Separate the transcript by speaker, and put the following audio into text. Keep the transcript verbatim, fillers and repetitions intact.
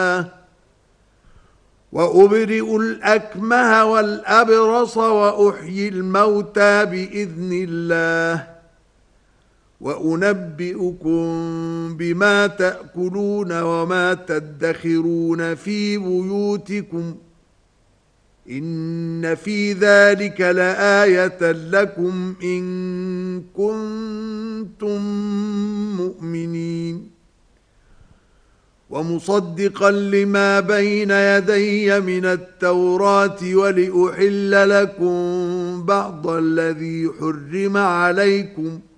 Speaker 1: وأبرئ الأكمه والأبرص وأحيي الموتى بإذن الله وأنبئكم بما تأكلون وما تدخرون في بيوتكم إن في ذلك لآية لكم إن كنتم مؤمنين ومصدقا لما بين يدي من التوراة ولأحل لكم بعض الذي حرم عليكم